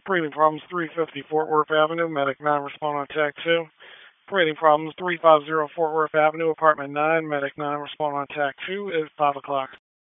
Breathing problems, 350 Fort Worth Avenue, Medic 9, respond on tag 2. Breathing problems, 350 Fort Worth Avenue, apartment 9, Medic 9, respond on tag 2 is 5 o'clock.